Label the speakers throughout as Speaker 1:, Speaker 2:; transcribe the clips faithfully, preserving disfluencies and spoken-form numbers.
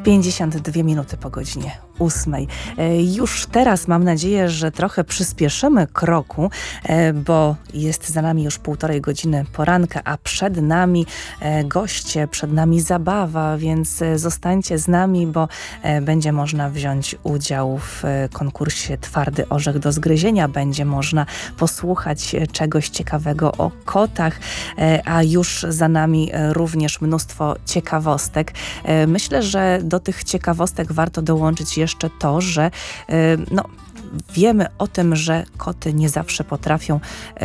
Speaker 1: pięćdziesiąt dwie minuty po godzinie ósmej. Już teraz mam nadzieję, że trochę przyspieszymy kroku, bo jest za nami już półtorej godziny poranka, a przed nami goście, przed nami zabawa, więc zostańcie z nami, bo będzie można wziąć udział w konkursie Twardy Orzech do zgryzienia. Będzie można posłuchać czegoś ciekawego o kotach, a już za nami również mnóstwo ciekawostek. Myślę, że do tych ciekawostek warto dołączyć jeszcze to, że no, wiemy o tym, że koty nie zawsze potrafią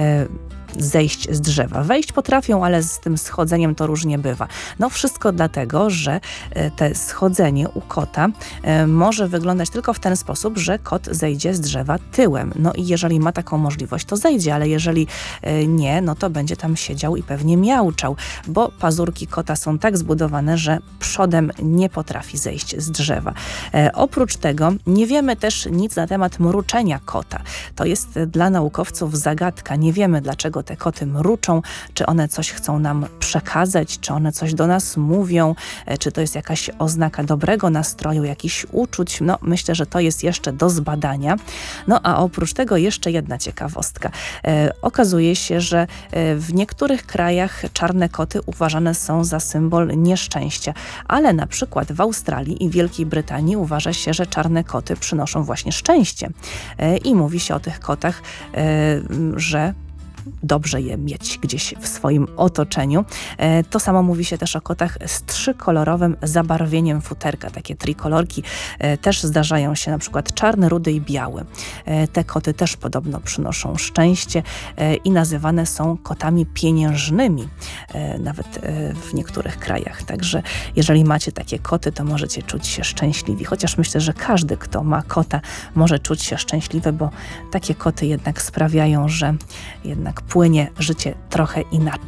Speaker 1: zejść z drzewa. Wejść potrafią, ale z tym schodzeniem to różnie bywa. No wszystko dlatego, że te schodzenie u kota może wyglądać tylko w ten sposób, że kot zejdzie z drzewa tyłem. No i jeżeli ma taką możliwość, to zejdzie, ale jeżeli nie, no to będzie tam siedział i pewnie miauczał, bo pazurki kota są tak zbudowane, że przodem nie potrafi zejść z drzewa. Oprócz tego nie wiemy też nic na temat mruczenia kota. To jest dla naukowców zagadka. Nie wiemy, dlaczego te koty mruczą, czy one coś chcą nam przekazać, czy one coś do nas mówią, czy to jest jakaś oznaka dobrego nastroju, jakichś uczuć. No, myślę, że to jest jeszcze do zbadania. No, a oprócz tego jeszcze jedna ciekawostka. E, okazuje się, że e, w niektórych krajach czarne koty uważane są za symbol nieszczęścia, ale na przykład w Australii i Wielkiej Brytanii uważa się, że czarne koty przynoszą właśnie szczęście. E, I mówi się o tych kotach, e, że dobrze je mieć gdzieś w swoim otoczeniu. E, to samo mówi się też o kotach z trzykolorowym zabarwieniem futerka. Takie trikolorki e, też zdarzają się, na przykład czarny, rudy i biały. E, te koty też podobno przynoszą szczęście e, i nazywane są kotami pieniężnymi, e, nawet e, w niektórych krajach. Także jeżeli macie takie koty, to możecie czuć się szczęśliwi. Chociaż myślę, że każdy, kto ma kota, może czuć się szczęśliwy, bo takie koty jednak sprawiają, że jednak płynie życie trochę inaczej.